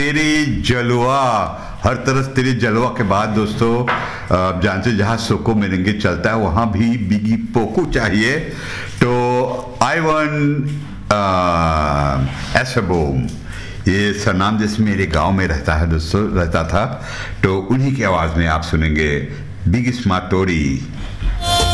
तेरी जलवा, हर तरफ तेरी जलवा के बाद दोस्तों आप जानते जहाँ सोको मेरेंगे चलता है वहाँ भी बिगी पोको चाहिए। तो आइवन एसबोम, ये सरनाम जिस मेरे गांव में रहता है दोस्तों, रहता था, तो उन्हीं की आवाज़ में आप सुनेंगे बिग स्मार्ट टोरी।